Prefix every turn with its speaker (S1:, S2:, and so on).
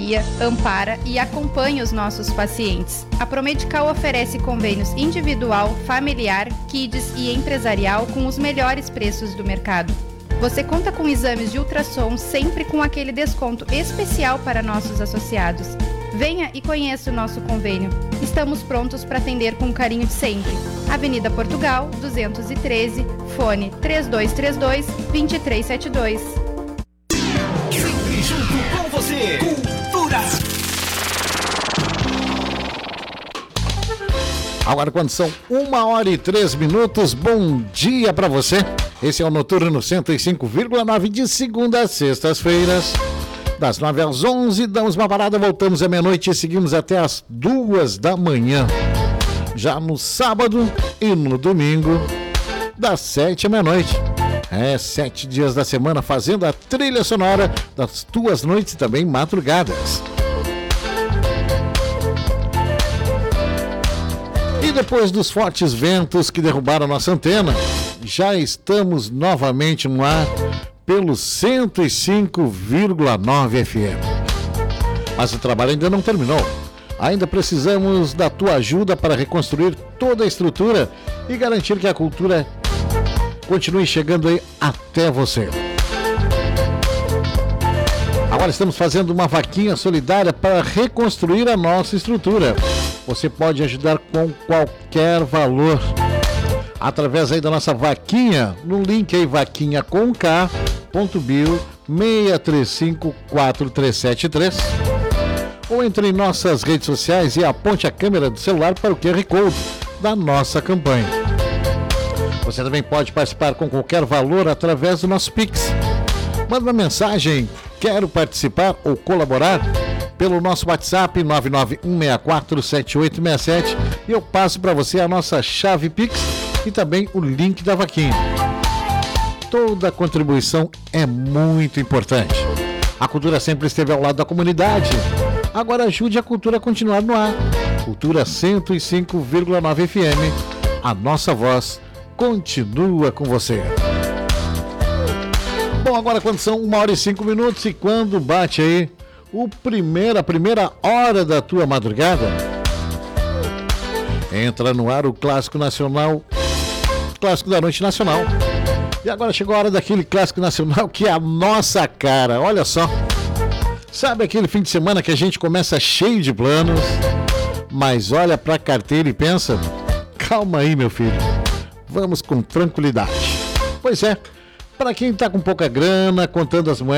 S1: auxilia, ampara e acompanha os nossos pacientes. A Promedical oferece convênios individual, familiar, kids e empresarial com os melhores preços do mercado. Você conta com exames de ultrassom sempre com aquele desconto especial para nossos associados. Venha e conheça o nosso convênio. Estamos prontos para atender com o carinho de sempre. Avenida Portugal, 213, fone 3232-2372.
S2: Sempre junto com você. Cultura.
S3: Agora, quando são 1h03, bom dia para você. Esse é o Noturno 105,9 de segunda a sextas-feiras. Das 9 às 11, damos uma parada, voltamos à meia-noite e seguimos até às 2 da manhã. Já no sábado e no domingo, das 7 à meia-noite. 7 dias da semana fazendo a trilha sonora das tuas noites e também madrugadas. E depois dos fortes ventos que derrubaram nossa antena, já estamos novamente no ar pelo 105,9 FM. Mas o trabalho ainda não terminou. Ainda precisamos da tua ajuda para reconstruir toda a estrutura e garantir que a cultura continue chegando aí até você. Agora estamos fazendo uma vaquinha solidária para reconstruir a nossa estrutura. Você pode ajudar com qualquer valor através aí da nossa vaquinha, no link aí vaquinha.com.bio 6354373, ou entre em nossas redes sociais e aponte a câmera do celular para o QR Code da nossa campanha. Você também pode participar com qualquer valor através do nosso Pix. Manda uma mensagem, quero participar ou colaborar, pelo nosso WhatsApp 991647867 e eu passo para você a nossa chave Pix e também o link da vaquinha. Toda contribuição é muito importante. A cultura sempre esteve ao lado da comunidade. Agora ajude a cultura a continuar no ar. Cultura 105,9 FM. A nossa voz continua com você. Bom, agora quando são 1h05 e quando bate aí a primeira hora da tua madrugada, entra no ar o Clássico Nacional, Clássico da Noite Nacional. E agora chegou a hora daquele Clássico Nacional que é a nossa cara, olha só. Sabe aquele fim de semana que a gente começa cheio de planos, mas olha pra carteira e pensa, calma aí meu filho, vamos com tranquilidade. Pois é, para quem tá com pouca grana, contando as moedas,